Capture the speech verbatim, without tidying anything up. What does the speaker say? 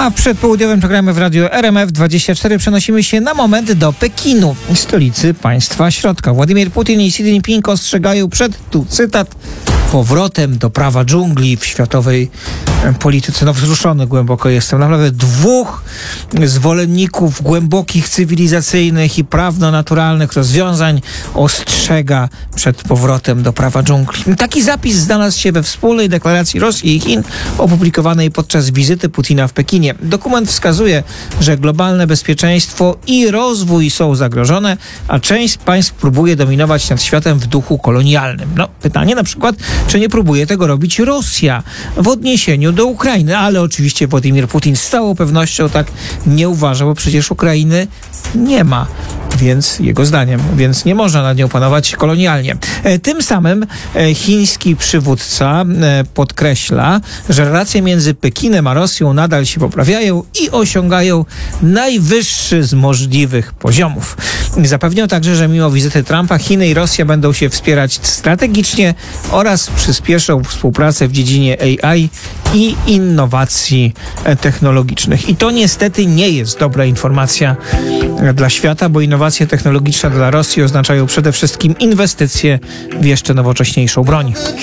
A przed południowym programem w radiu R M F dwadzieścia cztery przenosimy się na moment do Pekinu, stolicy państwa środka. Władimir Putin i Xi Jinping ostrzegają przed, tu cytat, powrotem do prawa dżungli w światowej polityce. No wzruszony głęboko jestem. Naprawdę dwóch zwolenników głębokich, cywilizacyjnych i prawno-naturalnych rozwiązań ostrzega przed powrotem do prawa dżungli. Taki zapis znalazł się we wspólnej deklaracji Rosji i Chin opublikowanej podczas wizyty Putina w Pekinie. Dokument wskazuje, że globalne bezpieczeństwo i rozwój są zagrożone, a część państw próbuje dominować nad światem w duchu kolonialnym. No, pytanie na przykład, czy nie próbuje tego robić Rosja w odniesieniu do Ukrainy, ale oczywiście Władimir Putin z całą pewnością tak nie uważa, bo przecież Ukrainy nie ma. Więc jego zdaniem, więc nie można nad nią panować kolonialnie. Tym samym chiński przywódca podkreśla, że relacje między Pekinem a Rosją nadal się poprawiają i osiągają najwyższy z możliwych poziomów. Zapewniał także, że mimo wizyty Trumpa Chiny i Rosja będą się wspierać strategicznie oraz przyspieszą współpracę w dziedzinie A I i innowacji technologicznych. I to niestety nie jest dobra informacja dla świata, bo innowacje technologiczne dla Rosji oznaczają przede wszystkim inwestycje w jeszcze nowocześniejszą broń.